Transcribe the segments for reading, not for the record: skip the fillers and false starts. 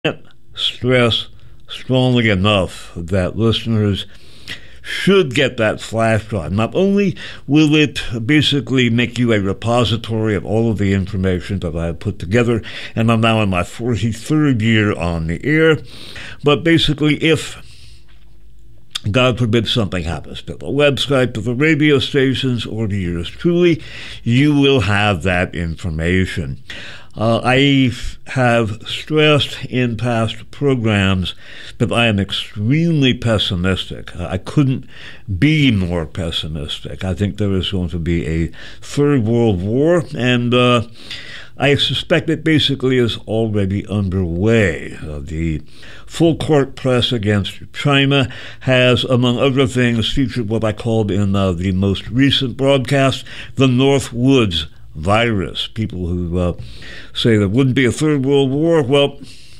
can't stress strongly enough that listeners should get that flash drive. Not only will it basically make you a repository of all of the information that I have put together, and I'm now in my 43rd year on the air, but basically if God forbid something happens to the website, to the radio stations, or to yours truly, you will have that information. I have stressed in past programs that I am extremely pessimistic. I couldn't be more pessimistic. I think there is going to be a third world war, and I suspect it basically is already underway. The full court press against China has, among other things, featured what I called in the most recent broadcast, the North Woods virus. People who say there wouldn't be a third world war, well,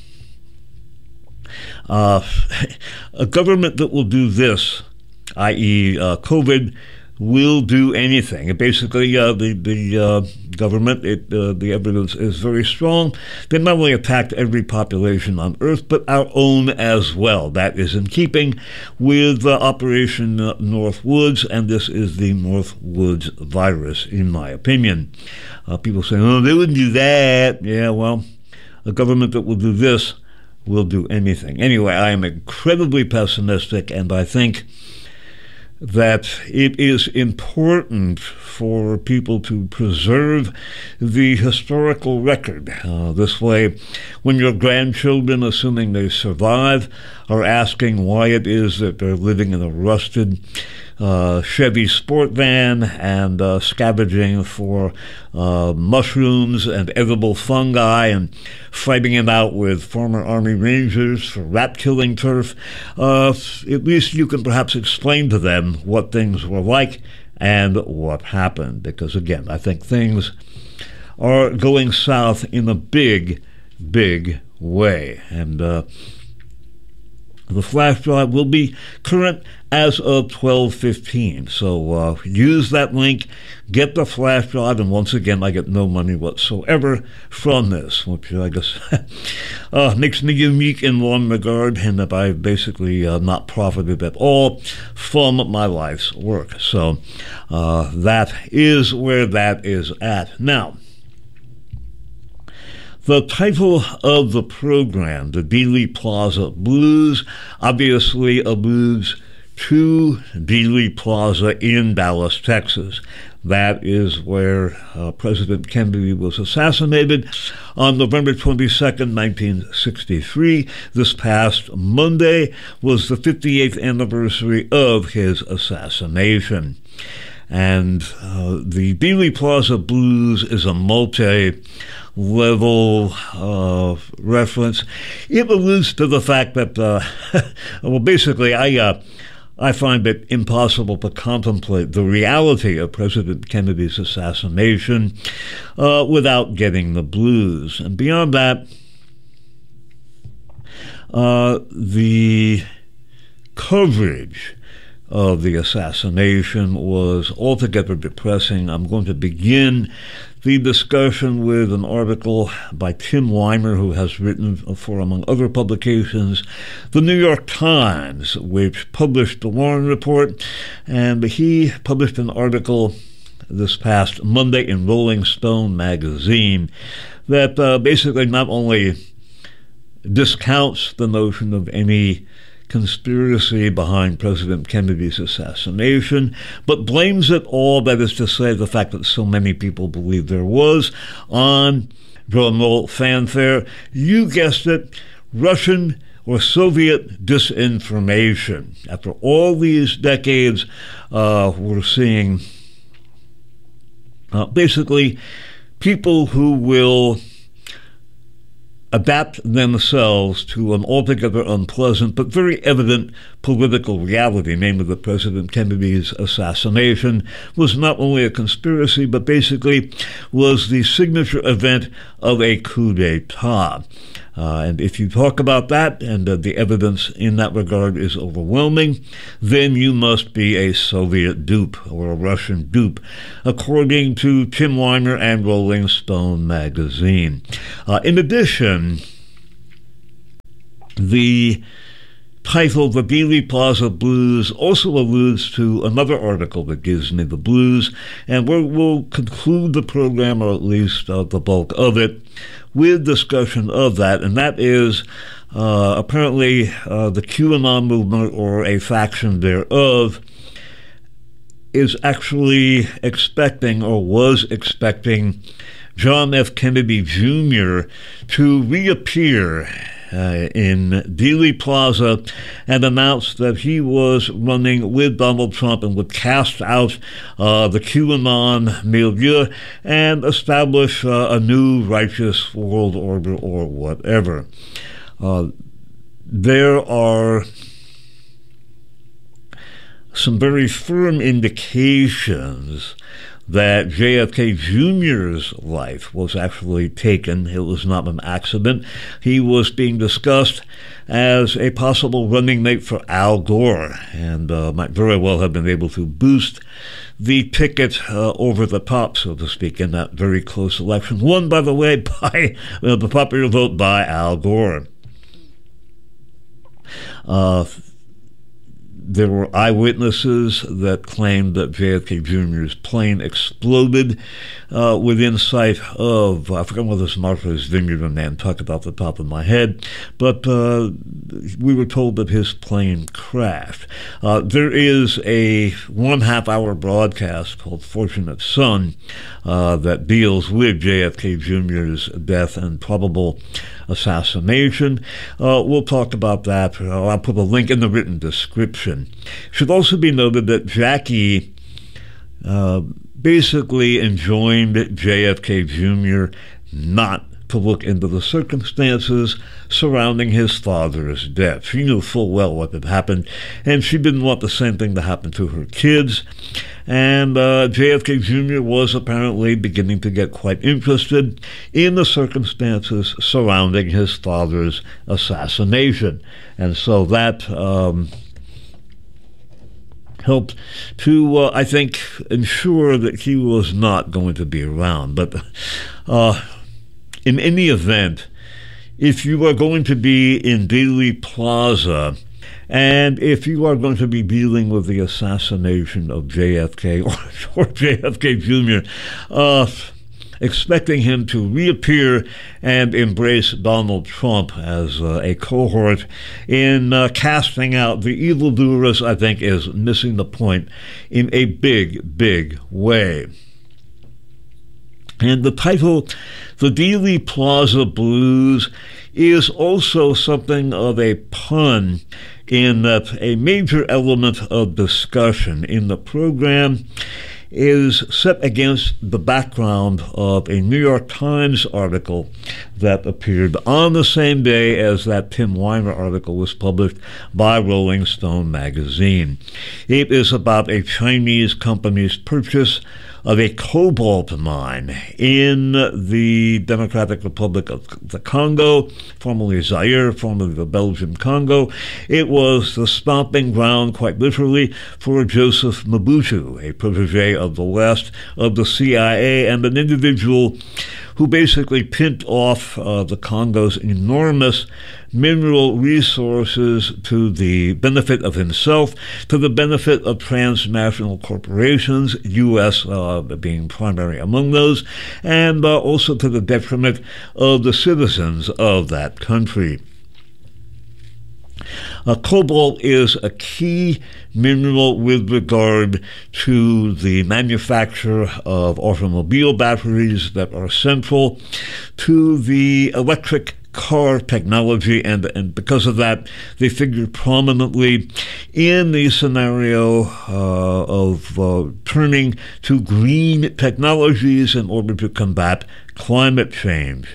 a government that will do this, i.e. COVID, will do anything. And basically, the government, the evidence is very strong. They not only attacked every population on Earth, but our own as well. That is in keeping with Operation Northwoods, and this is the Northwoods virus, in my opinion. People say, oh, they wouldn't do that. Yeah, well, a government that will do this will do anything. Anyway, I am incredibly pessimistic, and I think that it is important for people to preserve the historical record. This way, when your grandchildren, assuming they survive, are asking why it is that they're living in a rusted Chevy sport van and scavenging for mushrooms and edible fungi and fighting it out with former Army Rangers for rat-killing turf, at least you can perhaps explain to them what things were like and what happened. Because, again, I think things are going south in a big, big way. And the flash drive will be current as of 12:15. So use that link, get the flash drive, and once again, I get no money whatsoever from this, which I guess makes me unique in one regard, and that I've basically not profited at all from my life's work. So that is where that is at. Now, the title of the program, the Dealey Plaza Blues, obviously alludes to Dealey Plaza in Dallas, Texas. That is where President Kennedy was assassinated on November 22nd, 1963. This past Monday was the 58th anniversary of his assassination. And the Dealey Plaza Blues is a multi-level reference. It alludes to the fact that, well, basically, I find it impossible to contemplate the reality of President Kennedy's assassination without getting the blues. And beyond that, the coverage of the assassination was altogether depressing. I'm going to begin the discussion with an article by Tim Weimer, who has written for, among other publications, the New York Times, which published the Warren Report, and he published an article this past Monday in Rolling Stone magazine that basically not only discounts the notion of any conspiracy behind President Kennedy's assassination, but blames it all, that is to say, the fact that so many people believe there was, on, drumroll fanfare, you guessed it, Russian or Soviet disinformation. After all these decades, we're seeing basically people who will adapt themselves to an altogether unpleasant but very evident political reality, namely that President Kennedy's assassination was not only a conspiracy, but basically was the signature event of a coup d'etat. And if you talk about that, and the evidence in that regard is overwhelming, then you must be a Soviet dupe or a Russian dupe, according to Tim Weimer and Rolling Stone magazine. In addition, The title, The Dealey Plaza Blues, also alludes to another article that gives me the blues, and we'll conclude the program, or at least the bulk of it, with discussion of that, and that is apparently the QAnon movement, or a faction thereof, is actually expecting, or was expecting, John F. Kennedy Jr. to reappear in Dealey Plaza and announced that he was running with Donald Trump and would cast out the QAnon milieu and establish a new righteous world order or whatever. There are some very firm indications that JFK Jr.'s life was actually taken. It was not an accident. He was being discussed as a possible running mate for Al Gore, and might very well have been able to boost the ticket over the top, so to speak, in that very close election, won, by the way, by the popular vote by Al Gore. There were eyewitnesses that claimed that JFK Jr.'s plane exploded within sight of, I forget whether it's Martha's Vineyard or Nantucket off the top of my head, but we were told that his plane crashed. There is a 1.5 hour broadcast called Fortunate Son that deals with JFK Jr.'s death and probable assassination. We'll talk about that. I'll put a link in the written description. It should also be noted that Jackie basically enjoined JFK Jr. not to look into the circumstances surrounding his father's death. She knew full well what had happened, and she didn't want the same thing to happen to her kids. And JFK Jr. was apparently beginning to get quite interested in the circumstances surrounding his father's assassination. And so that helped to, I think, ensure that he was not going to be around. But in any event, if you are going to be in Dealey Plaza, and if you are going to be dealing with the assassination of JFK or JFK Jr., expecting him to reappear and embrace Donald Trump as a cohort in casting out the evildoers, I think, is missing the point in a big, big way. And the title, The Dealey Plaza Blues, is also something of a pun in that a major element of discussion in the program is set against the background of a New York Times article that appeared on the same day as that Tim Weiner article was published by Rolling Stone magazine. It is about a Chinese company's purchase of a cobalt mine in the Democratic Republic of the Congo, formerly Zaire, formerly the Belgian Congo. It was the stomping ground, quite literally, for Joseph Mobutu, a protege of the West, of the CIA, and an individual who basically pimped off the Congo's enormous mineral resources to the benefit of himself, to the benefit of transnational corporations, U.S. Being primary among those, and also to the detriment of the citizens of that country. Cobalt is a key mineral with regard to the manufacture of automobile batteries that are central to the electric car technology, and because of that, they figure prominently in the scenario of turning to green technologies in order to combat climate change.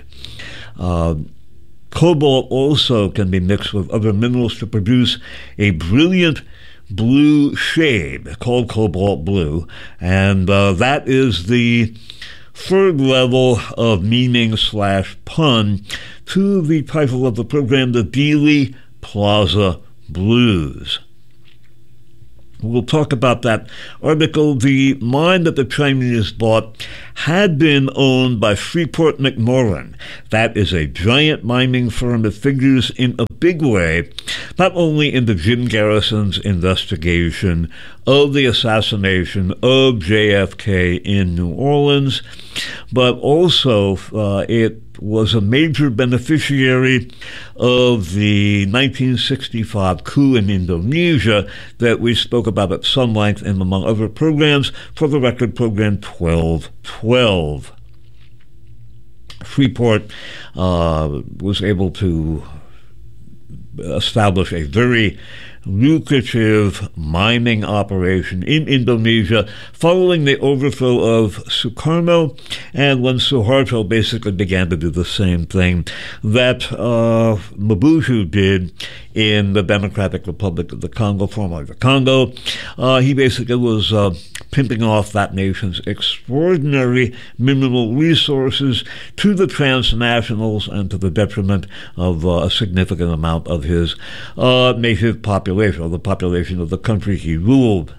Cobalt also can be mixed with other minerals to produce a brilliant blue shade called cobalt blue, and that is the third level of meaning/pun to the title of the program, The Dealey Plaza Blues. We'll talk about that article. The mine that the Chinese bought had been owned by Freeport-McMoRan. That is a giant mining firm that figures in a big way, not only in the Jim Garrison's investigation of the assassination of JFK in New Orleans, but also it was a major beneficiary of the 1965 coup in Indonesia that we spoke about at some length and among other programs, for the record, program 1212. Freeport was able to establish a very lucrative mining operation in Indonesia following the overthrow of Sukarno, and when Suharto basically began to do the same thing that Mobutu did in the Democratic Republic of the Congo, formerly the Congo. He basically was pimping off that nation's extraordinary mineral resources to the transnationals and to the detriment of a significant amount of his native population, or the population of the country he ruled.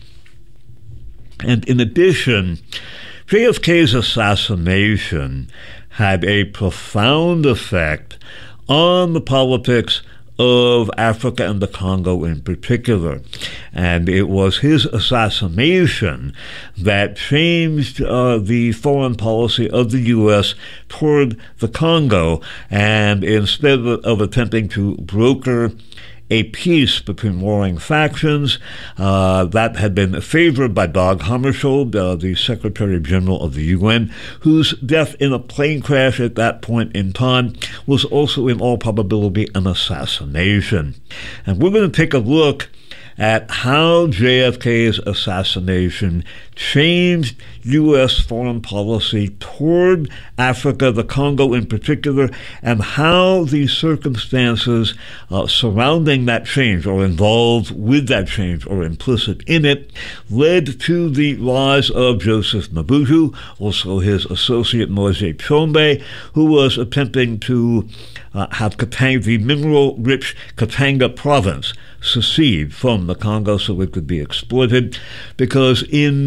And in addition, JFK's assassination had a profound effect on the politics of Africa and the Congo in particular. And it was his assassination that changed the foreign policy of the U.S. toward the Congo, and instead of attempting to broker a peace between warring factions that had been favored by Dag Hammarskjöld, the Secretary General of the UN, whose death in a plane crash at that point in time was also in all probability an assassination. And we're going to take a look at how JFK's assassination changed U.S. foreign policy toward Africa, the Congo in particular, and how the circumstances surrounding that change, or involved with that change, or implicit in it, led to the rise of Joseph Mobutu, also his associate Moise Tshombe, who was attempting to have Katanga, the mineral-rich Katanga province, secede from the Congo so it could be exploited, because in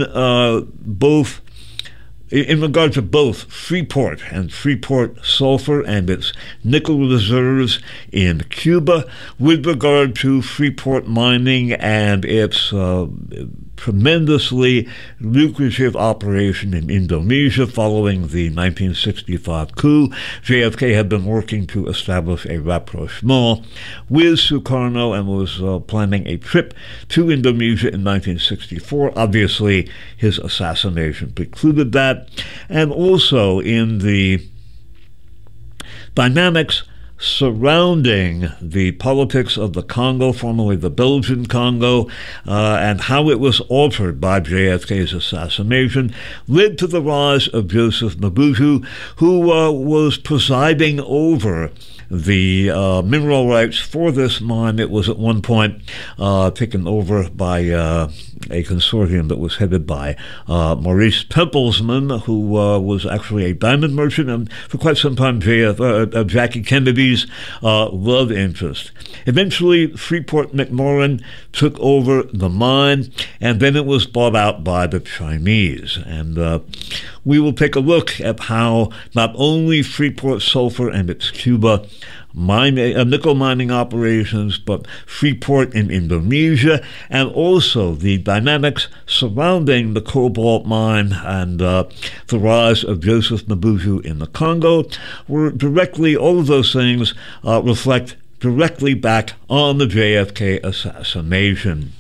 regard to both Freeport and Freeport Sulfur and its nickel reserves in Cuba, with regard to Freeport mining and its tremendously lucrative operation in Indonesia following the 1965 coup, JFK had been working to establish a rapprochement with Sukarno and was planning a trip to Indonesia in 1964. Obviously, his assassination precluded that. And also in the dynamics surrounding the politics of the Congo, formerly the Belgian Congo, and how it was altered by JFK's assassination, led to the rise of Joseph Mobutu, who was presiding over the mineral rights for this mine. It was at one point taken over by a consortium that was headed by Maurice Tempelsman, who was actually a diamond merchant and for quite some time Jackie Kennedy's love interest. Eventually, Freeport-McMoRan took over the mine, and then it was bought out by the Chinese. And we will take a look at how not only Freeport Sulfur and its Cuba nickel mining operations, but Freeport in Indonesia, and also the dynamics surrounding the cobalt mine and the rise of Joseph Mobutu in the Congo were directly, all of those things reflect directly back on the JFK assassination.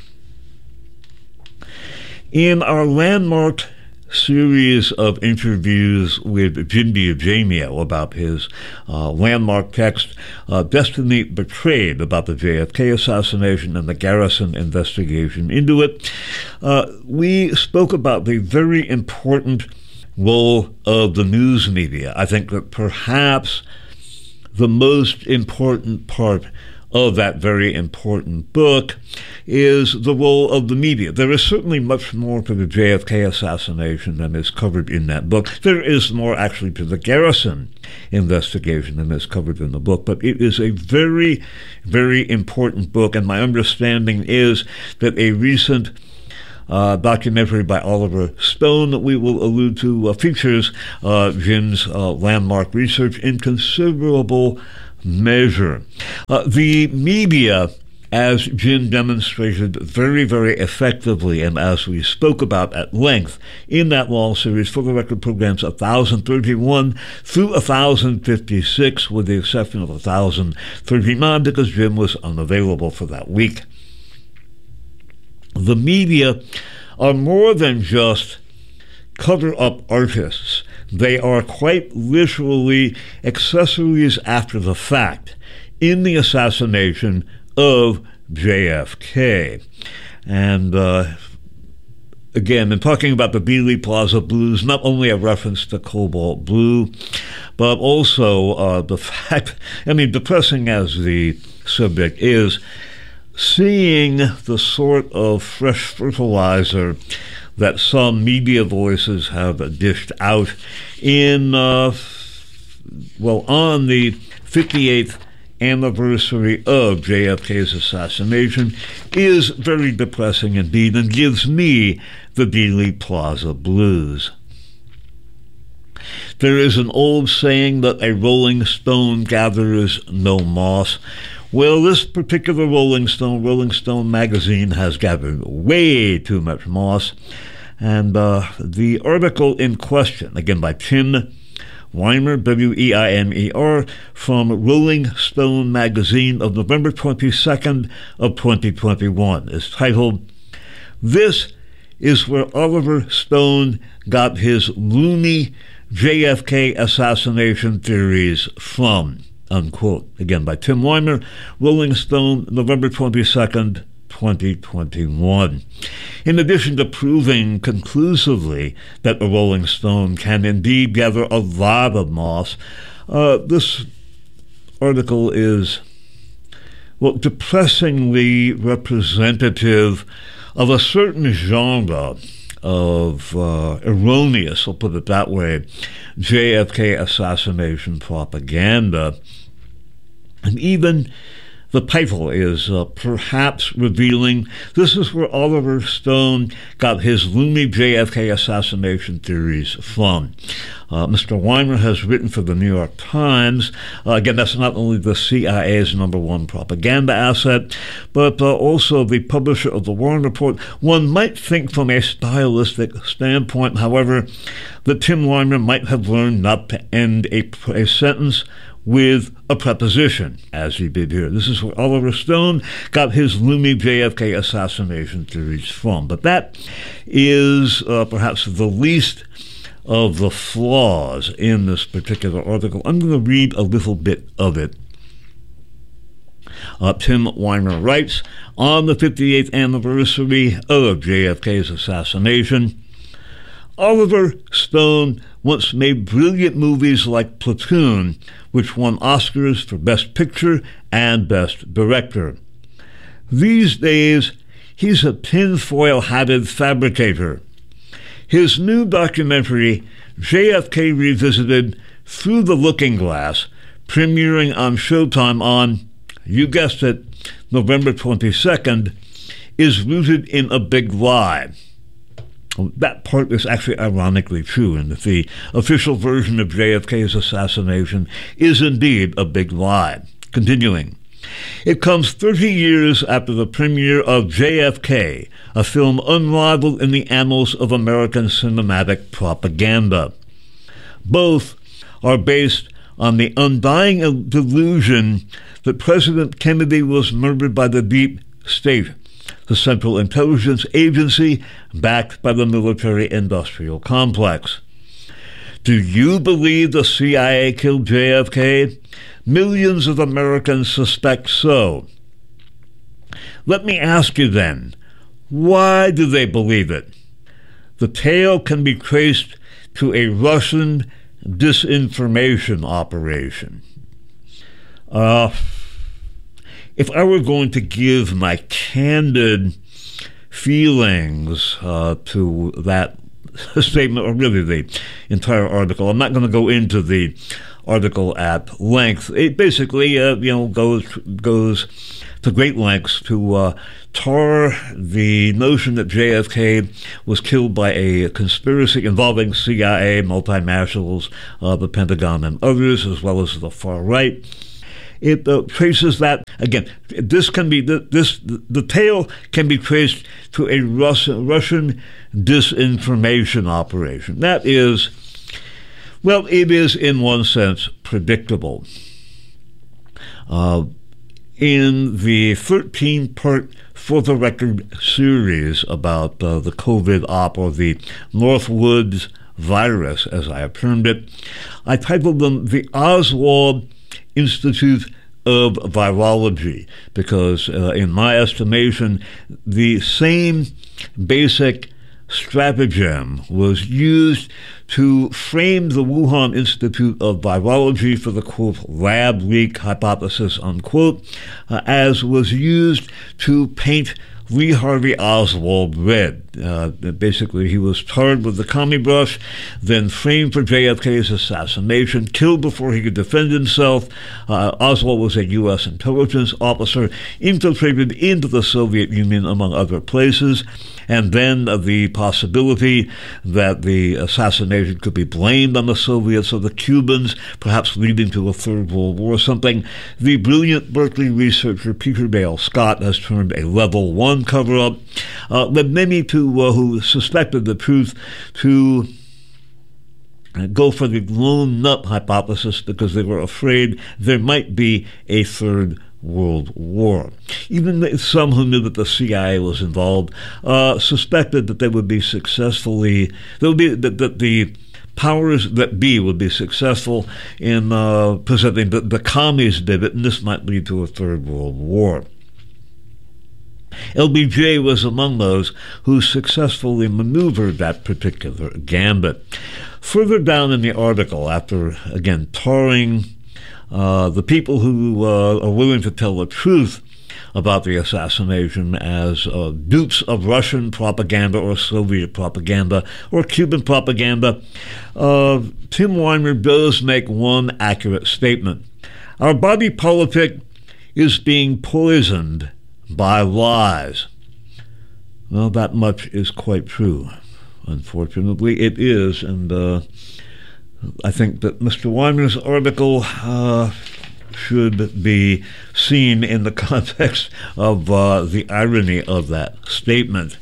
In our landmark series of interviews with Jim Diogemio about his landmark text, Destiny Betrayed, about the JFK assassination and the Garrison investigation into it, we spoke about the very important role of the news media. I think that perhaps the most important part of that very important book is the role of the media. There is certainly much more to the JFK assassination than is covered in that book. There is more actually to the Garrison investigation than is covered in the book, but it is a very, very important book, and my understanding is that a recent documentary by Oliver Stone that we will allude to features Jim's landmark research in considerable measure. The media, as Jim demonstrated very, very effectively, and as we spoke about at length in that long series, for the record, programs 1031 through 1056, with the exception of 1039, because Jim was unavailable for that week. The media are more than just cover-up artists. They are quite literally accessories after the fact in the assassination of JFK. And again, in talking about the Dealey Plaza Blues, not only a reference to Cobalt Blue, but also the fact, depressing as the subject is, seeing the sort of fresh fertilizer that some media voices have dished out in, on the 58th anniversary of JFK's assassination is very depressing indeed, and gives me the Dealey Plaza Blues. There is an old saying that a rolling stone gathers no moss. Well, this particular Rolling Stone magazine, has gathered way too much moss. And the article in question, again by Tim Weimer, W-E-I-M-E-R, from Rolling Stone magazine of November 22nd of 2021, is titled, "This is where Oliver Stone got his loony JFK assassination theories from," unquote. Again, by Tim Weimer, Rolling Stone, November 22nd, 2021. In addition to proving conclusively that the Rolling Stone can indeed gather a lot of moss, this article is, depressingly representative of a certain genre of erroneous, I'll put it that way, JFK assassination propaganda. And even the title is perhaps revealing. This is where Oliver Stone got his loony JFK assassination theories from. Mr. Weimer has written for the New York Times. Again, that's not only the CIA's #1 propaganda asset, but also the publisher of the Warren Report. One might think from a stylistic standpoint, however, that Tim Weimer might have learned not to end a sentence with a preposition, as he did here. This is where Oliver Stone got his loony JFK assassination theories from. But that is perhaps the least of the flaws in this particular article. I'm going to read a little bit of it. Tim Weimer writes, on the 58th anniversary of JFK's assassination, Oliver Stone once made brilliant movies like Platoon, which won Oscars for Best Picture and Best Director. These days, he's a tinfoil-hatted fabricator. His new documentary, JFK Revisited Through the Looking Glass, premiering on Showtime on, you guessed it, November 22nd, is rooted in a big lie. That part is actually ironically true, and that the official version of JFK's assassination is indeed a big lie. Continuing, it comes 30 years after the premiere of JFK, a film unrivaled in the annals of American cinematic propaganda. Both are based on the undying delusion that President Kennedy was murdered by the deep state, the Central Intelligence Agency backed by the military-industrial complex. Do you believe the CIA killed JFK? Millions of Americans suspect so. Let me ask you then, why do they believe it? The tale can be traced to a Russian disinformation operation. if I were going to give my candid feelings to that statement, or really the entire article, I'm not going to go into the article at length. It basically, goes to great lengths to tar the notion that JFK was killed by a conspiracy involving CIA, multinationals, the Pentagon, and others, as well as the far right. It traces that, again, the tale can be traced to a Russian disinformation operation. That is, well, it is in one sense predictable. In the 13-part For the Record series about the COVID op, or the Northwoods virus, as I have termed it, I titled them The Oswald Institute of Virology, because in my estimation, the same basic stratagem was used to frame the Wuhan Institute of Virology for the, quote, lab leak hypothesis, unquote, as was used to paint Lee Harvey Oswald red. Basically, he was tarred with the commie brush, then framed for JFK's assassination, killed before he could defend himself. Oswald was a U.S. intelligence officer infiltrated into the Soviet Union, among other places. And then the possibility that the assassination could be blamed on the Soviets or the Cubans, perhaps leading to a Third World War, something the brilliant Berkeley researcher Peter Dale Scott has termed a Level 1 cover-up, led many who suspected the truth to go for the lone nut hypothesis because they were afraid there might be a Third World War. Even some who knew that the CIA was involved suspected that they would be successfully, that the powers that be would be successful in presenting that the commies did it, and this might lead to a Third World War. LBJ was among those who successfully maneuvered that particular gambit. Further down in the article, after, again, tarring the people who are willing to tell the truth about the assassination as dupes of Russian propaganda or Soviet propaganda or Cuban propaganda, Tim Weimer does make one accurate statement. Our body politic is being poisoned by lies. Well, that much is quite true. Unfortunately, it is, and I think that Mr. Weimer's article should be seen in the context of the irony of that statement.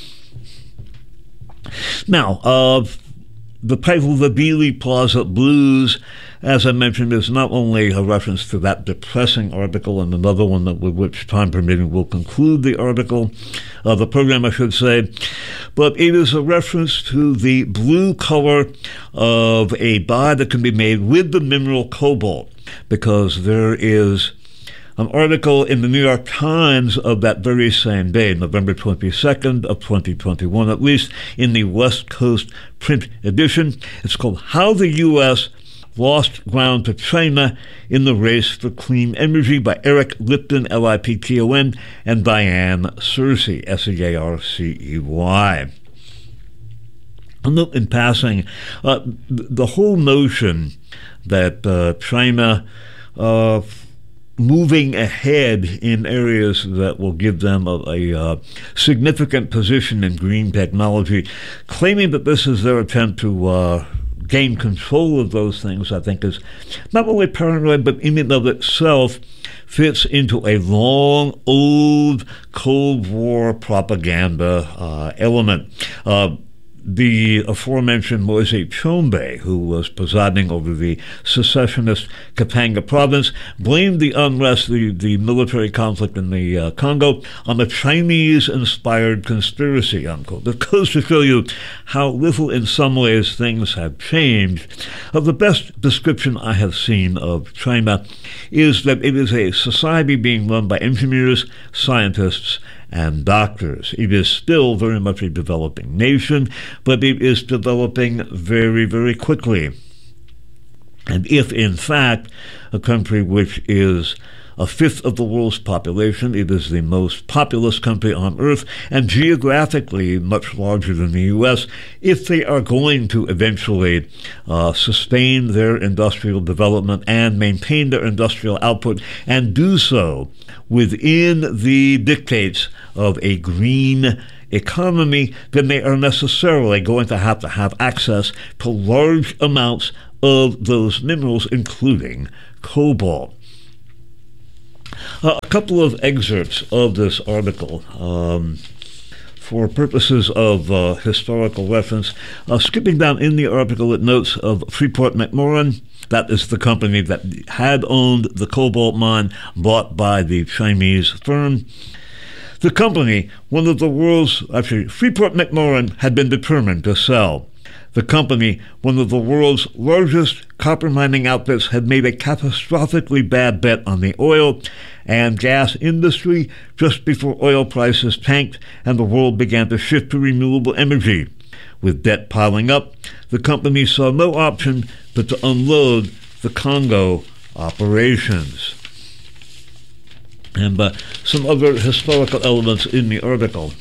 Now, the title, The Dealey Plaza Blues, as I mentioned, is not only a reference to that depressing article and another one with which, time permitting, will conclude the article, the program, I should say, but it is a reference to the blue color of a dye that can be made with the mineral cobalt, because there is an article in the New York Times of that very same day, November 22nd of 2021, at least in the West Coast print edition. It's called How the U.S. Lost Ground to China in the Race for Clean Energy by Eric Lipton, Lipton, and Diane Searcy, Searcey. A note in passing, the whole notion that China moving ahead in areas that will give them a significant position in green technology, claiming that this is their attempt to gain control of those things, I think is not only paranoid, but in and of itself fits into a long, old Cold War propaganda element. The aforementioned Moise Chombe, who was presiding over the secessionist Katanga province, blamed the unrest, the military conflict in the Congo, on a Chinese-inspired conspiracy, unquote. It goes to show you how little, in some ways, things have changed. The best description I have seen of China is that it is a society being run by engineers, scientists, and doctors. It is still very much a developing nation, but it is developing very, very quickly. And if, in fact, a country which is a fifth of the world's population. It is the most populous country on Earth and geographically much larger than the U.S. If they are going to eventually sustain their industrial development and maintain their industrial output and do so within the dictates of a green economy, then they are necessarily going to have access to large amounts of those minerals, including cobalt. A couple of excerpts of this article for purposes of historical reference. Skipping down in the article, it notes of Freeport-McMoRan. That is the company that had owned the cobalt mine bought by the Chinese firm. The company, one of the world's, Freeport-McMoRan had been determined to sell. The company, one of the world's largest copper mining outfits, had made a catastrophically bad bet on the oil and gas industry just before oil prices tanked and the world began to shift to renewable energy. With debt piling up, the company saw no option but to unload the Congo operations. And some other historical elements in the article.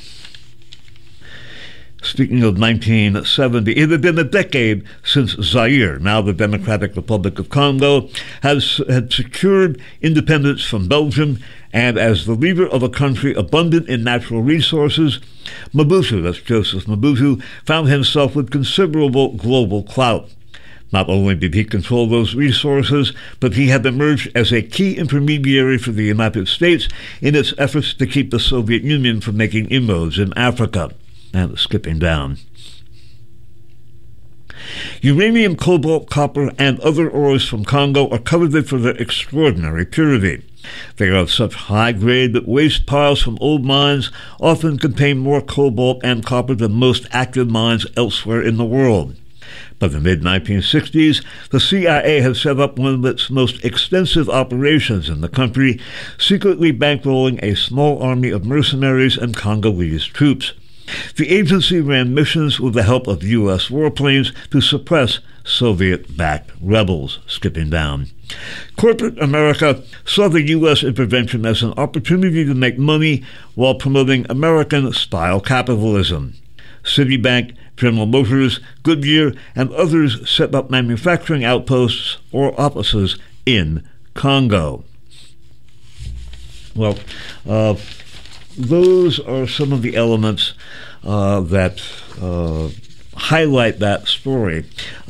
Speaking of 1970, it had been a decade since Zaire, now the Democratic Republic of Congo, had secured independence from Belgium, and as the leader of a country abundant in natural resources, Mobutu, that's Joseph Mobutu, found himself with considerable global clout. Not only did he control those resources, but he had emerged as a key intermediary for the United States in its efforts to keep the Soviet Union from making inroads in Africa. And skipping down. Uranium, cobalt, copper, and other ores from Congo are coveted for their extraordinary purity. They are of such high grade that waste piles from old mines often contain more cobalt and copper than most active mines elsewhere in the world. By the mid-1960s, the CIA had set up one of its most extensive operations in the country, secretly bankrolling a small army of mercenaries and Congolese troops. The agency ran missions with the help of U.S. warplanes to suppress Soviet-backed rebels. Skipping down. Corporate America saw the U.S. intervention as an opportunity to make money while promoting American-style capitalism. Citibank, General Motors, Goodyear, and others set up manufacturing outposts or offices in Congo. Well, those are some of the elements that highlight that story.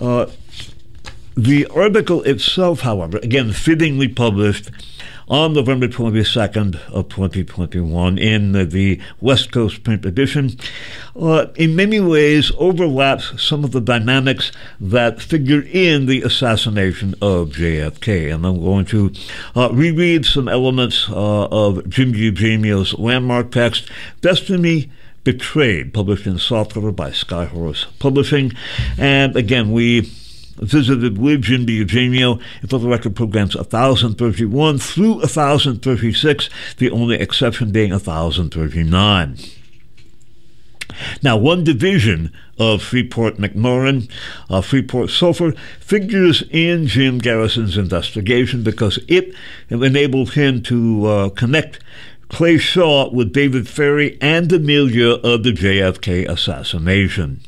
The article itself, however, again, fittingly published on November 22nd of 2021 in the West Coast print edition, in many ways overlaps some of the dynamics that figured in the assassination of JFK. And I'm going to reread some elements of Jim Eugenio's landmark text, Destiny Betrayed, published in softcover by Skyhorse Publishing. And again, we visited with Jim Eugenio for the record programs 1031 through 1036, the only exception being 1039. Now, one division of Freeport-McMoRan, Freeport-Sulphur, figures in Jim Garrison's investigation because it enabled him to connect Clay Shaw with David Ferrie and the milieu of the JFK assassination.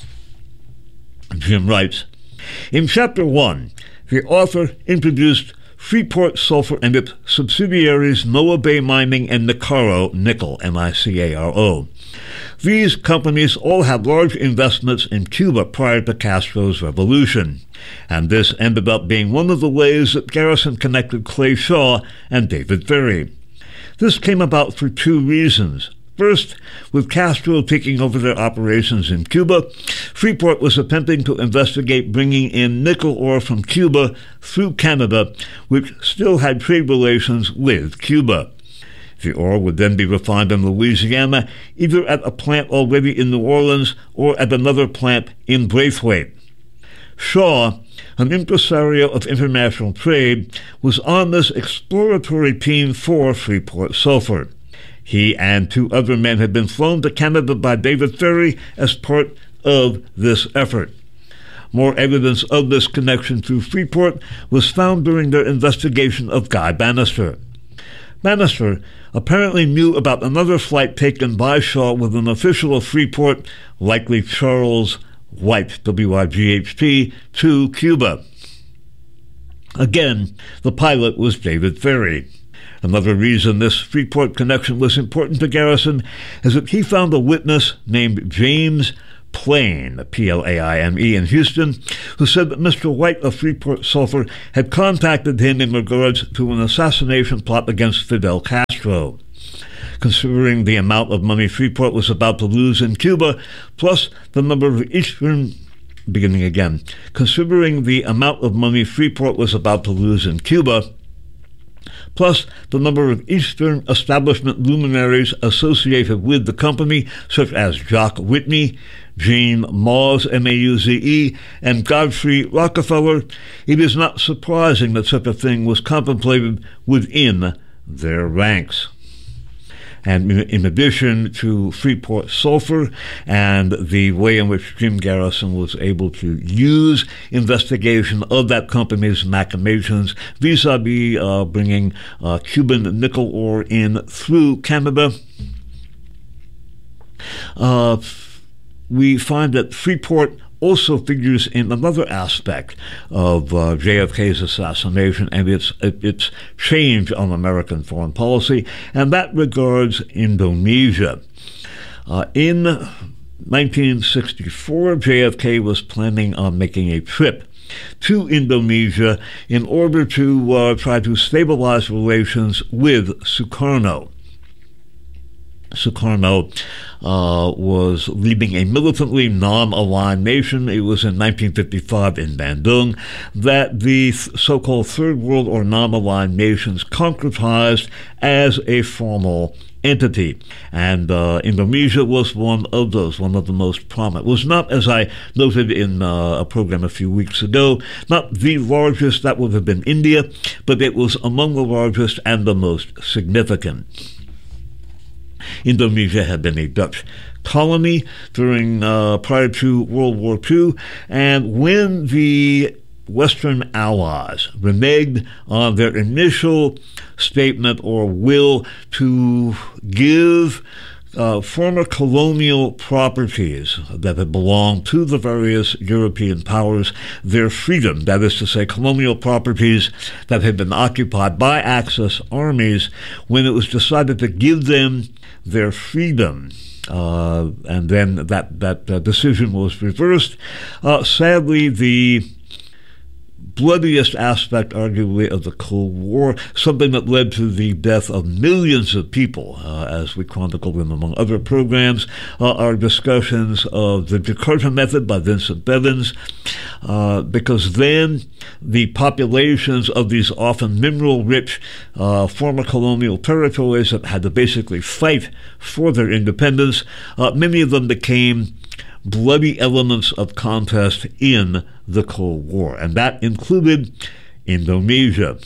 Jim writes, in Chapter 1, the author introduced Freeport-Sulphur and its subsidiaries Moa Bay Mining and Nicaro Nickel, Nicaro. These companies all had large investments in Cuba prior to Castro's revolution, and this ended up being one of the ways that Garrison connected Clay Shaw and David Ferrie. This came about for two reasons. First, with Castro taking over their operations in Cuba, Freeport was attempting to investigate bringing in nickel ore from Cuba through Canada, which still had trade relations with Cuba. The ore would then be refined in Louisiana, either at a plant already in New Orleans or at another plant in Braithwaite. Shaw, an impresario of international trade, was on this exploratory team for Freeport-Sulphur. He and two other men had been flown to Canada by David Ferrie as part of this effort. More evidence of this connection through Freeport was found during their investigation of Guy Bannister. Bannister apparently knew about another flight taken by Shaw with an official of Freeport, likely Charles White, WYGHT, to Cuba. Again, the pilot was David Ferry. Another reason this Freeport connection was important to Garrison is that he found a witness named James Plain, Plaime, in Houston, who said that Mr. White of Freeport Sulphur had contacted him in regards to an assassination plot against Fidel Castro. Considering the amount of money Freeport was about to lose in Cuba, plus the number of Considering the amount of money Freeport was about to lose in Cuba, plus the number of Eastern establishment luminaries associated with the company, such as Jock Whitney, Gene Mauze, Mauze, and Godfrey Rockefeller, it is not surprising that such a thing was contemplated within their ranks. And in addition to Freeport Sulphur and the way in which Jim Garrison was able to use investigation of that company's machinations vis-a-vis bringing Cuban nickel ore in through Canada, we find that Freeport also figures in another aspect of JFK's assassination and its change on American foreign policy, and that regards Indonesia. In 1964, JFK was planning on making a trip to Indonesia in order to try to stabilize relations with Sukarno. Sukarno was leading a militantly non-aligned nation. It was in 1955 in Bandung that the so-called Third World or non-aligned nations concretized as a formal entity. And Indonesia was one of those, one of the most prominent. It was not, as I noted in a program a few weeks ago, not the largest, that would have been India, but it was among the largest and the most significant. Indonesia had been a Dutch colony prior to World War II, and when the Western Allies reneged on their initial statement or will to give former colonial properties that had belonged to the various European powers their freedom, that is to say, colonial properties that had been occupied by Axis armies, when it was decided to give them their freedom, and then that decision was reversed. Sadly, the bloodiest aspect, arguably, of the Cold War, something that led to the death of millions of people, as we chronicled in, among other programs, are discussions of the Jakarta Method by Vincent Bevins, because then the populations of these often mineral-rich former colonial territories that had to basically fight for their independence, many of them became bloody elements of contest in the Cold War, and that included Indonesia.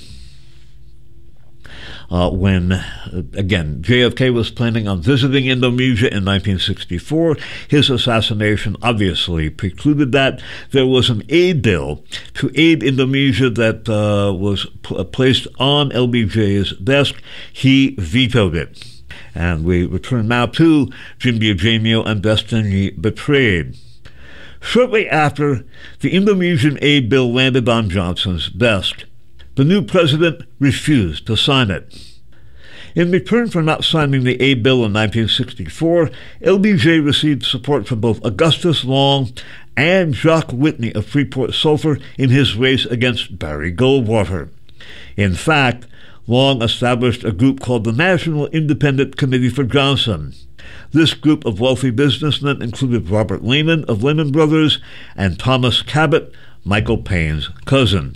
When, again, JFK was planning on visiting Indonesia in 1964, his assassination obviously precluded that. There was an aid bill to aid Indonesia that was placed on LBJ's desk. He vetoed it. And we return now to Jim Diagenio and Destiny Betrayed. Shortly after the Indonesian aid bill landed on Johnson's desk, the new president refused to sign it. In return for not signing the aid bill in 1964, LBJ received support from both Augustus Long and Jock Whitney of Freeport Sulphur in his race against Barry Goldwater. In fact, Long established a group called the National Independent Committee for Johnson. This group of wealthy businessmen included Robert Lehman of Lehman Brothers and Thomas Cabot, Michael Payne's cousin.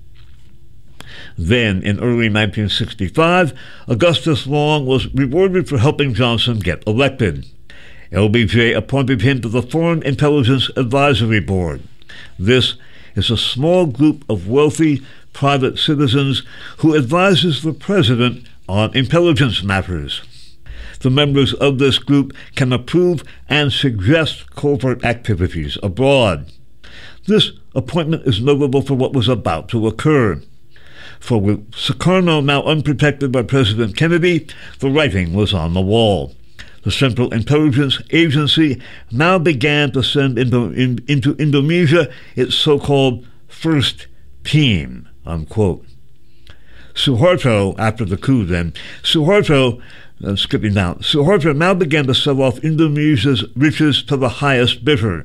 Then, in early 1965, Augustus Long was rewarded for helping Johnson get elected. LBJ appointed him to the Foreign Intelligence Advisory Board. This is a small group of wealthy private citizens who advises the president on intelligence matters. The members of this group can approve and suggest covert activities abroad. This appointment is notable for what was about to occur. For with Sukarno now unprotected by President Kennedy, the writing was on the wall. The Central Intelligence Agency now began to send into Indonesia its so-called first team, unquote. Suharto, after the coup then, Suharto now began to sell off Indonesia's riches to the highest bidder,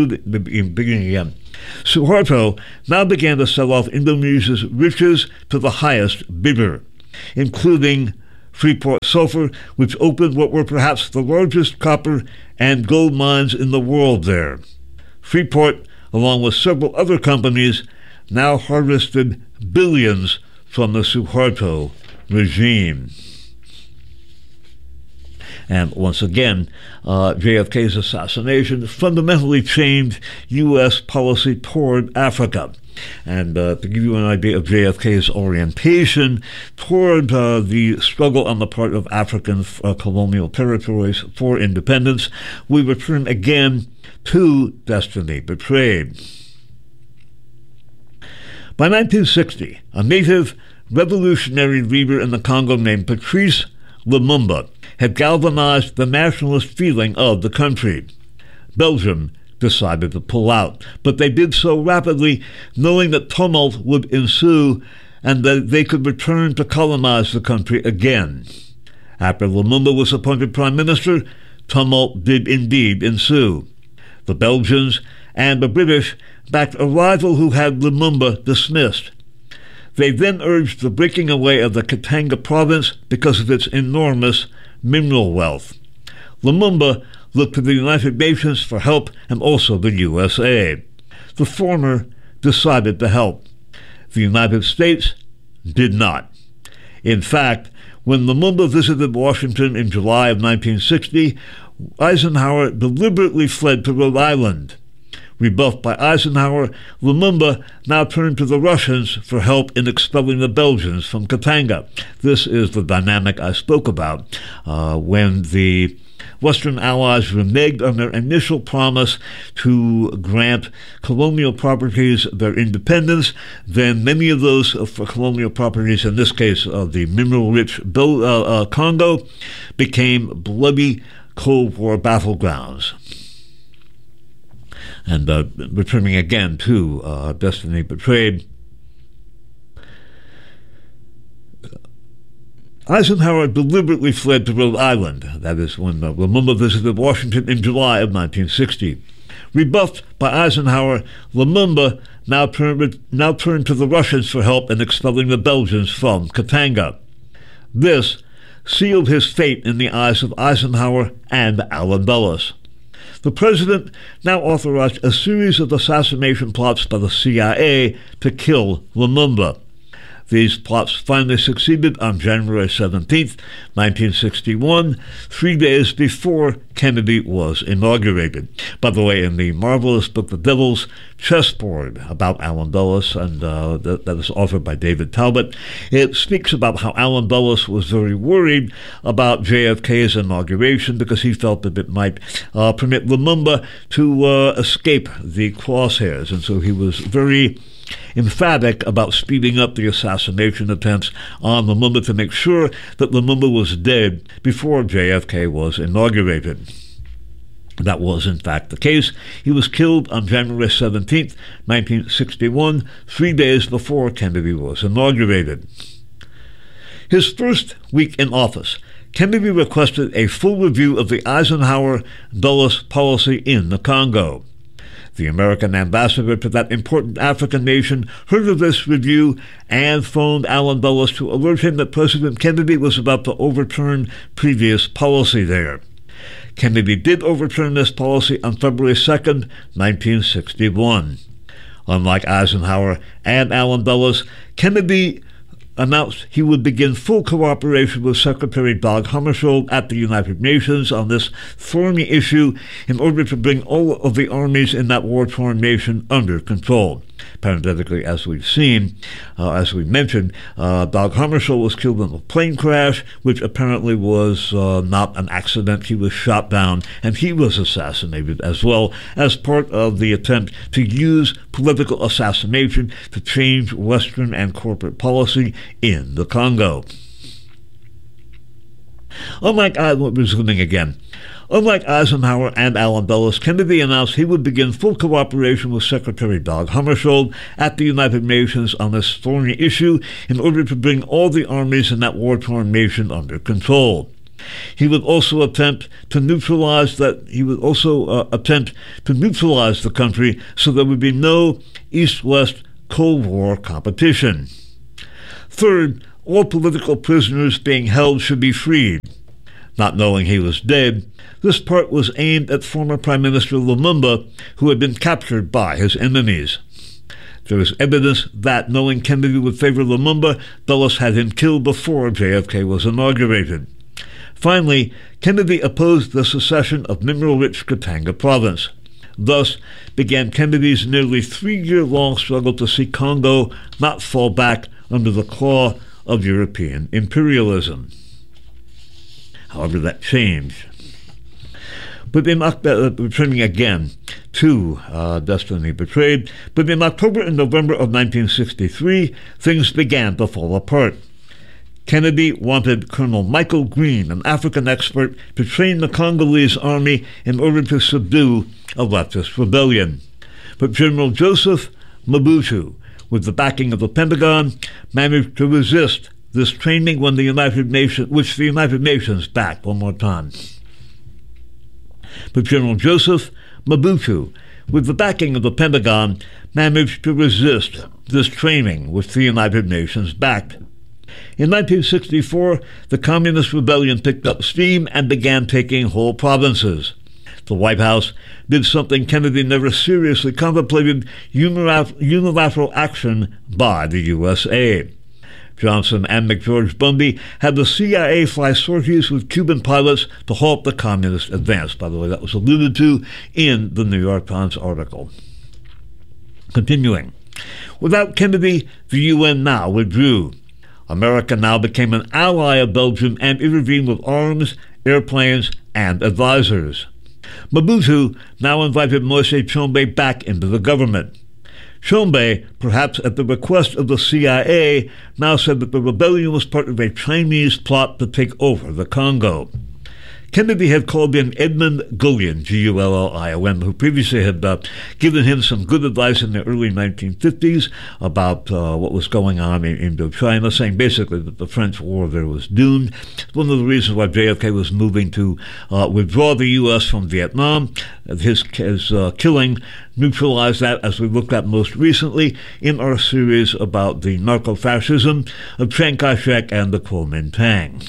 Suharto now began to sell off Indonesia's riches to the highest bidder, including Freeport Sulphur, which opened what were perhaps the largest copper and gold mines in the world there. Freeport, along with several other companies, now harvested billions from the Suharto regime. And once again, JFK's assassination fundamentally changed U.S. policy toward Africa. And to give you an idea of JFK's orientation toward the struggle on the part of African colonial territories for independence, we return again to Destiny Betrayed. By 1960, a native revolutionary leader in the Congo named Patrice Lumumba had galvanized the nationalist feeling of the country. Belgium decided to pull out, but they did so rapidly, knowing that tumult would ensue and that they could return to colonize the country again. After Lumumba was appointed prime minister, tumult did indeed ensue. The Belgians and the British backed a rival who had Lumumba dismissed. They then urged the breaking away of the Katanga province because of its enormous mineral wealth. Lumumba looked to the United Nations for help and also the USA. The former decided to help. The United States did not. In fact, when Lumumba visited Washington in July of 1960, Eisenhower deliberately fled to Rhode Island. Rebuffed by Eisenhower, Lumumba now turned to the Russians for help in expelling the Belgians from Katanga. This is the dynamic I spoke about when the Western Allies reneged on their initial promise to grant colonial properties their independence. Then many of those colonial properties, in this case the mineral-rich Congo, became bloody Cold War battlegrounds. And returning again to Destiny Betrayed, Eisenhower deliberately fled to Rhode Island. That is when Lumumba visited Washington in July of 1960. Rebuffed by Eisenhower, Lumumba now turned to the Russians for help in expelling the Belgians from Katanga. This sealed his fate in the eyes of Eisenhower and Allen Dulles. The president now authorized a series of assassination plots by the CIA to kill Lumumba. These plots finally succeeded on January 17, 1961, 3 days before Kennedy was inaugurated. By the way, in the marvelous book The Devil's Chessboard about Allen Dulles, and that is authored by David Talbot, it speaks about how Allen Dulles was very worried about JFK's inauguration because he felt that it might permit Lumumba to escape the crosshairs, and so he was very emphatic about speeding up the assassination attempts on Lumumba to make sure that Lumumba was dead before JFK was inaugurated. That was, in fact, the case. He was killed on January 17, 1961, 3 days before Kennedy was inaugurated. His first week in office, Kennedy requested a full review of the Eisenhower-Dulles policy in the Congo. The American ambassador to that important African nation heard of this review and phoned Allen Dulles to alert him that President Kennedy was about to overturn previous policy there. Kennedy did overturn this policy on February 2, 1961. Unlike Eisenhower and Allen Dulles, Kennedy announced he would begin full cooperation with Secretary Dag Hammarskjöld at the United Nations on this thorny issue in order to bring all of the armies in that war-torn nation under control. parenthetically, as we've seen, as we mentioned, Dag Hammarskjöld was killed in a plane crash, which apparently was not an accident. He was shot down, and he was assassinated as well as part of the attempt to use political assassination to change Western and corporate policy in the Congo. Unlike Eisenhower and Allen Dulles, Kennedy announced he would begin full cooperation with Secretary Dag Hammarskjöld at the United Nations on this thorny issue in order to bring all the armies in that war-torn nation under control. He would also attempt to neutralize the country so there would be no East-West Cold War competition. Third, all political prisoners being held should be freed. Not knowing he was dead, this part was aimed at former Prime Minister Lumumba, who had been captured by his enemies. There is evidence that, knowing Kennedy would favor Lumumba, Dulles had him killed before JFK was inaugurated. Finally, Kennedy opposed the secession of mineral-rich Katanga province. Thus began Kennedy's nearly 3-year-long struggle to see Congo not fall back under the claw of European imperialism. However, that changed. But returning again to Destiny Betrayed, but in October and November of 1963, things began to fall apart. Kennedy wanted Colonel Michael Green, an African expert, to train the Congolese army in order to subdue a leftist rebellion. But General Joseph Mobutu, with the backing of the Pentagon, managed to resist this training which the United Nations backed one more time. But General Joseph Mobutu, with the backing of the Pentagon, managed to resist this training which the United Nations backed. In 1964, the Communist Rebellion picked up steam and began taking whole provinces. The White House did something Kennedy never seriously contemplated: unilateral action by the USA. Johnson and McGeorge Bundy had the CIA fly sorties with Cuban pilots to halt the communist advance. By the way, that was alluded to in the New York Times article. Continuing. Without Kennedy, the UN now withdrew. America now became an ally of Belgium and intervened with arms, airplanes, and advisors. Mobutu now invited Moise Tshombe back into the government. Tshombe, perhaps at the request of the CIA, now said that the rebellion was part of a Chinese plot to take over the Congo. Kennedy had called in Edmund Gullion, Gullion, who previously had given him some good advice in the early 1950s about what was going on in Indochina, saying basically that the French war there was doomed. One of the reasons why JFK was moving to withdraw the U.S. from Vietnam. His killing neutralized that, as we looked at most recently in our series about the narco-fascism of Chiang Kai-shek and the Kuomintang.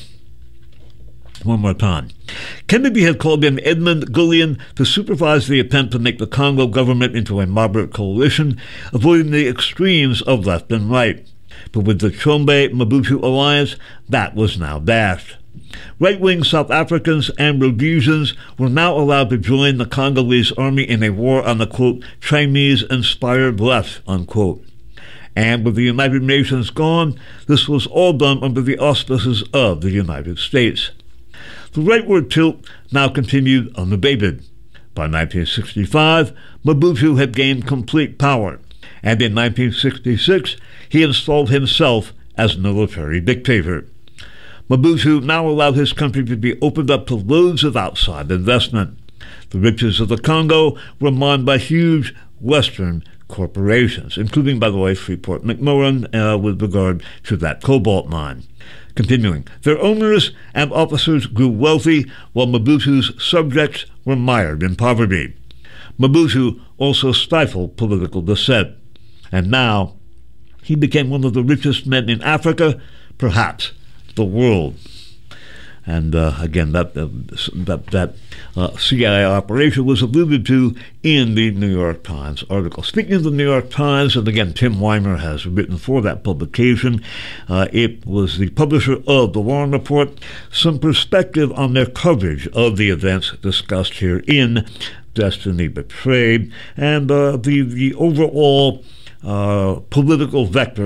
One more time. Kennedy had called in Edmund Gullion to supervise the attempt to make the Congo government into a moderate coalition, avoiding the extremes of left and right. But with the Tshombe-Mobutu alliance, that was now dashed. Right-wing South Africans and Rhodesians were now allowed to join the Congolese army in a war on the, quote, Chinese-inspired left, unquote. And with the United Nations gone, this was all done under the auspices of the United States. The rightward tilt now continued unabated. By 1965, Mobutu had gained complete power, and in 1966, he installed himself as military dictator. Mobutu now allowed his country to be opened up to loads of outside investment. The riches of the Congo were mined by huge Western corporations, including, by the way, Freeport-McMoRan with regard to that cobalt mine. Continuing, their owners and officers grew wealthy, while Mobutu's subjects were mired in poverty. Mobutu also stifled political dissent, and now he became one of the richest men in Africa, perhaps the world. And again, that CIA operation was alluded to in the New York Times article. Speaking of the New York Times, and again, Tim Weimer has written for that publication. It was the publisher of the Warren Report. Some perspective on their coverage of the events discussed here in Destiny Betrayed, and the overall political vector.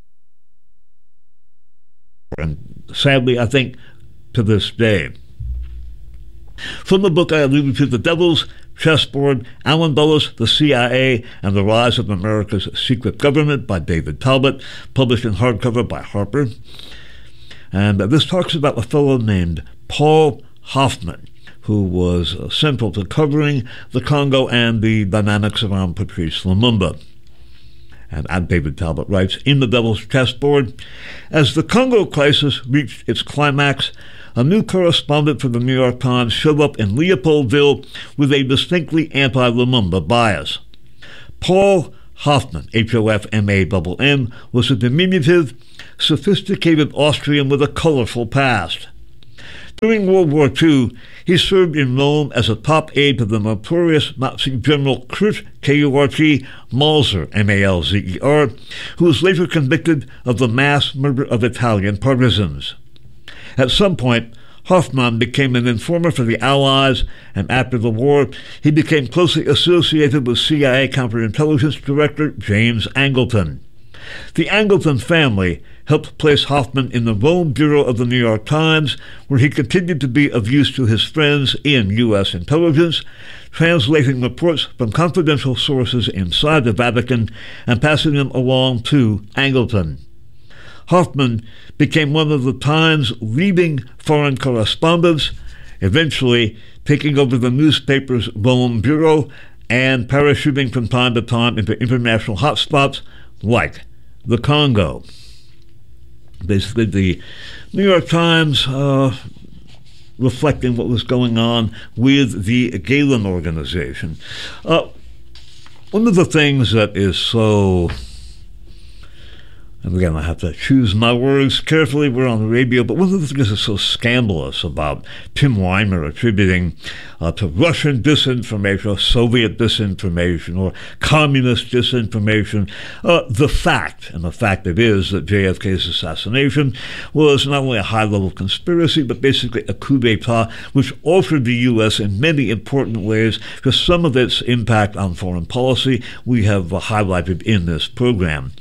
And sadly, I think, to this day. From the book I alluded to, The Devil's Chessboard, Alan Dulles, the CIA, and the Rise of America's Secret Government by David Talbot, published in hardcover by Harper. And this talks about a fellow named Paul Hoffman, who was central to covering the Congo and the dynamics around Patrice Lumumba. And David Talbot writes, in The Devil's Chessboard, as the Congo crisis reached its climax, a new correspondent for the New York Times showed up in Leopoldville with a distinctly anti-Lumumba bias. Paul Hoffman, Hoffmann, was a diminutive, sophisticated Austrian with a colorful past. During World War II, he served in Rome as a top aide to the notorious Nazi General Kurt K-U-R-T Malzer, M-A-L-Z-E-R, who was later convicted of the mass murder of Italian partisans. At some point, Hoffman became an informer for the Allies, and after the war, he became closely associated with CIA counterintelligence director James Angleton. The Angleton family helped place Hoffman in the Rome bureau of the New York Times, where he continued to be of use to his friends in U.S. intelligence, translating reports from confidential sources inside the Vatican and passing them along to Angleton. Hoffman became one of the Times' leading foreign correspondents, eventually taking over the newspaper's Rome bureau and parachuting from time to time into international hotspots like the Congo. Basically, the New York Times reflecting what was going on with the Galen organization. One of the things that is so... And again, I have to choose my words carefully. We're on the radio, but one of the things that's so scandalous about Tim Weimer attributing to Russian disinformation or Soviet disinformation or communist disinformation, the fact it is that JFK's assassination was not only a high-level conspiracy, but basically a coup d'etat which altered the U.S. in many important ways. For some of its impact on foreign policy, we have highlighted in this program.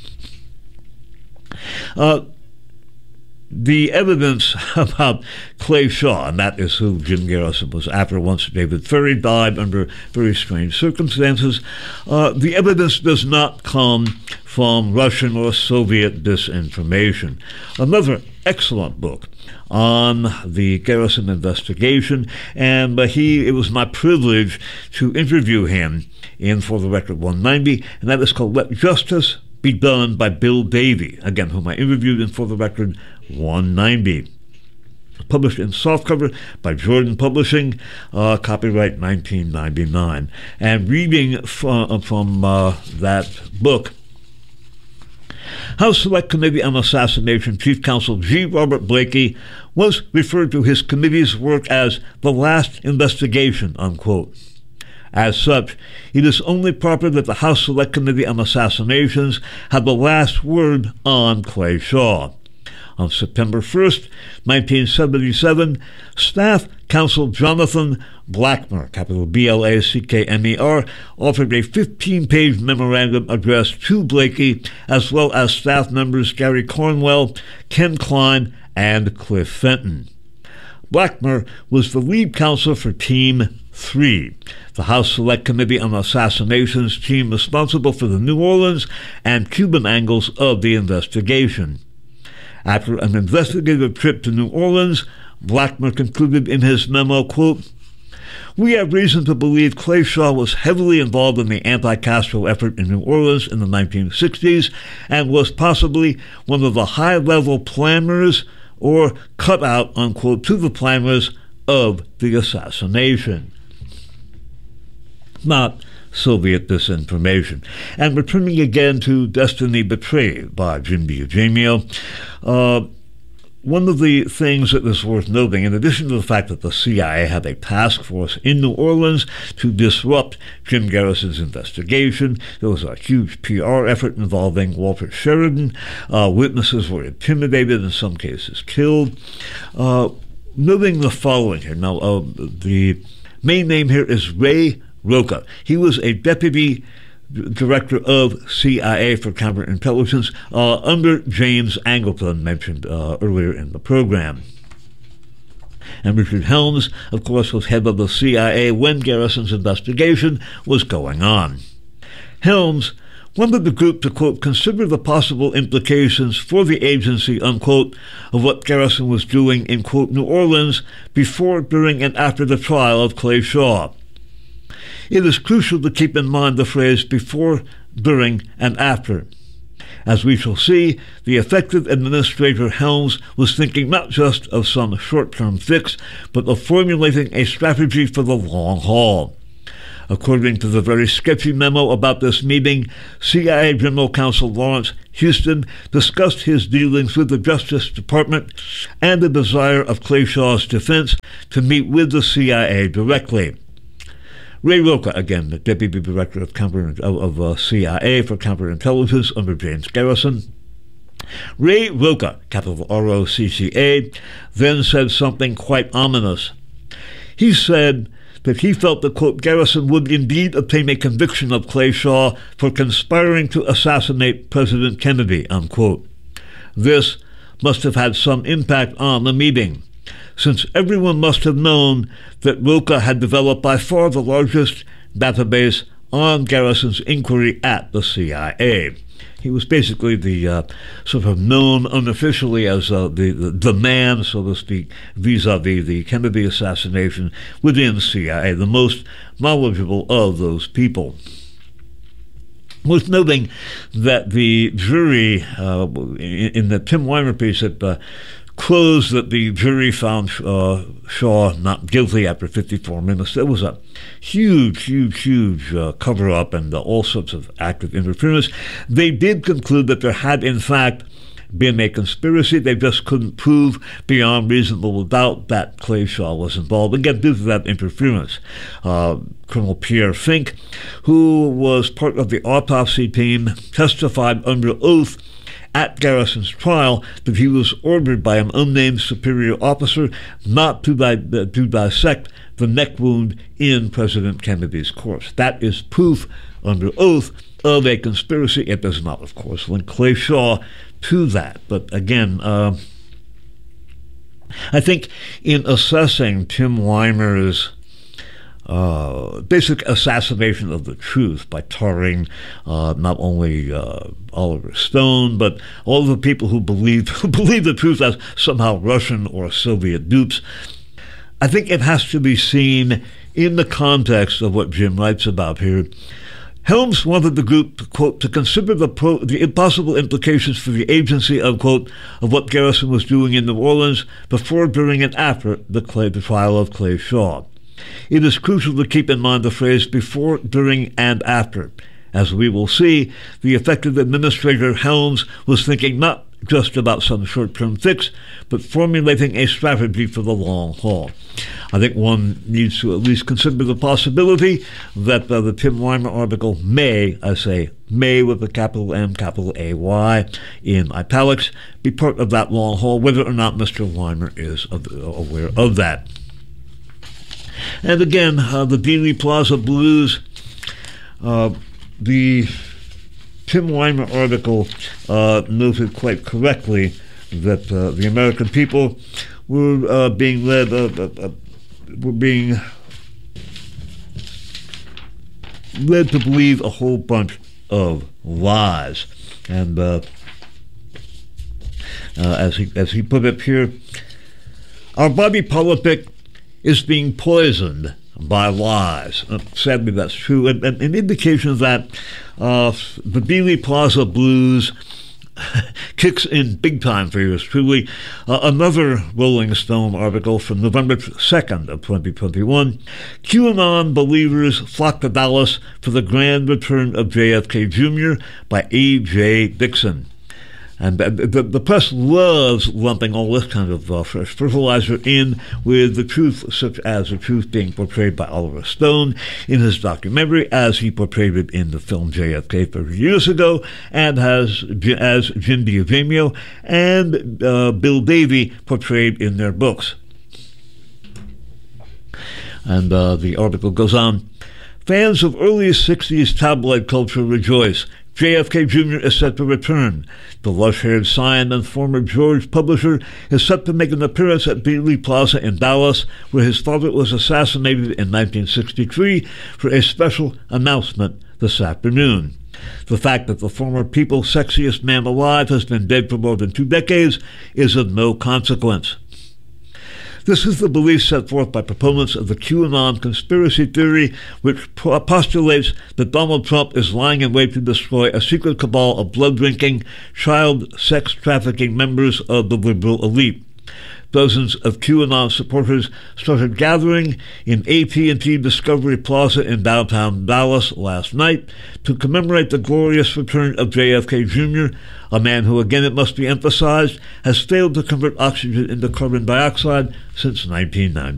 The evidence about Clay Shaw, and that is who Jim Garrison was after once David Ferrie died under very strange circumstances, the evidence does not come from Russian or Soviet disinformation. Another excellent book on the Garrison investigation, and it was my privilege to interview him in For the Record 190, and that is called Let Justice Be Done by Bill Davy, again, whom I interviewed in For the Record 190. Published in softcover by Jordan Publishing, copyright 1999. And reading from that book, House Select Committee on Assassination Chief Counsel G. Robert Blakey once referred to his committee's work as the last investigation, unquote. As such, it is only proper that the House Select Committee on Assassinations have the last word on Clay Shaw. On September 1st, 1977, Staff Counsel Jonathan Blackmer, capital B-L-A-C-K-M-E-R, offered a 15-page memorandum addressed to Blakey, as well as staff members Gary Cornwell, Ken Klein, and Cliff Fenton. Blackmer was the lead counsel for Team 3, the House Select Committee on Assassinations team responsible for the New Orleans and Cuban angles of the investigation. After an investigative trip to New Orleans, Blackmer concluded in his memo, quote, "We have reason to believe Clay Shaw was heavily involved in the anti-Castro effort in New Orleans in the 1960s and was possibly one of the high-level planners or cut out, unquote, to the planners of the assassination." Not Soviet disinformation. And returning again to Destiny Betrayed by Jim Biagimio, one of the things that is worth noting, in addition to the fact that the CIA had a task force in New Orleans to disrupt Jim Garrison's investigation, there was a huge PR effort involving Walter Sheridan. Witnesses were intimidated, in some cases killed. Noting the following here. Now, the main name here is Ray Roca. He was a deputy director of CIA for counterintelligence, under James Angleton, mentioned earlier in the program. And Richard Helms, of course, was head of the CIA when Garrison's investigation was going on. Helms wanted the group to, quote, consider the possible implications for the agency, unquote, of what Garrison was doing in, quote, New Orleans before, during, and after the trial of Clay Shaw. It is crucial to keep in mind the phrase before, during, and after. As we shall see, the effective administrator Helms was thinking not just of some short-term fix, but of formulating a strategy for the long haul. According to the very sketchy memo about this meeting, CIA General Counsel Lawrence Houston discussed his dealings with the Justice Department and the desire of Clay Shaw's defense to meet with the CIA directly. Ray Rocha, again, the Deputy Director of CIA for Counterintelligence under James Garrison. Ray Rocha, capital R-O-C-C-A, then said something quite ominous. He said that he felt that, quote, Garrison would indeed obtain a conviction of Clay Shaw for conspiring to assassinate President Kennedy, unquote. This must have had some impact on the meeting, since everyone must have known that Rocha had developed by far the largest database on Garrison's inquiry at the CIA. He was basically the sort of known unofficially as the man, so to speak, vis-a-vis the Kennedy assassination within CIA, the most knowledgeable of those people. Worth noting that the jury, in the Tim Weimer piece that closed, that the jury found Shaw not guilty after 54 minutes. There was a huge cover-up and all sorts of active interference. They did conclude that there had, in fact, been a conspiracy. They just couldn't prove beyond reasonable doubt that Clay Shaw was involved, again, due to that interference. Colonel Pierre Fink, who was part of the autopsy team, testified under oath at Garrison's trial that he was ordered by an unnamed superior officer not to dissect the neck wound in President Kennedy's corpse. That is proof under oath of a conspiracy. It does not, of course, link Clay Shaw to that. But again, I think in assessing Tim Weimer's basic assassination of the truth by tarring not only Oliver Stone, but all the people who believe the truth as somehow Russian or Soviet dupes, I think it has to be seen in the context of what Jim writes about here. Helms wanted the group, quote, to consider the possible implications for the agency, unquote, of what Garrison was doing in New Orleans before, during, and after the trial of Clay Shaw. It is crucial to keep in mind the phrase before, during, and after. As we will see, the effective administrator Helms was thinking not just about some short-term fix, but formulating a strategy for the long haul. I think one needs to at least consider the possibility that the Tim Weimer article may, I say may with a capital M, capital A-Y in italics, be part of that long haul, whether or not Mr. Weimer is aware of that. And again, the Dealey Plaza Blues, the Tim Weimer article noted quite correctly that the American people were being led, led to believe a whole bunch of lies. And as he put it here, our body politic is being poisoned by lies. Sadly, that's true. And an indication that the Dealey Plaza Blues kicks in big time for yours truly. Another Rolling Stone article from November 2nd of 2021. QAnon believers flock to Dallas for the grand return of JFK Jr. by E.J. Dixon. And the press loves lumping all this kind of fertilizer in with the truth, such as the truth being portrayed by Oliver Stone in his documentary, as he portrayed it in the film JFK 30 years ago, and as Jim D'Eugenio and Bill Davy portrayed in their books. And the article goes on. Fans of early 60s tabloid culture rejoice. JFK Jr. is set to return. The lush-haired scion and former George publisher is set to make an appearance at Dealey Plaza in Dallas, where his father was assassinated in 1963, for a special announcement this afternoon. The fact that the former People's Sexiest Man Alive has been dead for more than 2 decades is of no consequence. This is the belief set forth by proponents of the QAnon conspiracy theory, which postulates that Donald Trump is lying in wait to destroy a secret cabal of blood-drinking, child sex trafficking members of the liberal elite. Dozens of QAnon supporters started gathering in AT&T Discovery Plaza in downtown Dallas last night to commemorate the glorious return of JFK Jr., a man who, again it must be emphasized, has failed to convert oxygen into carbon dioxide since 1990.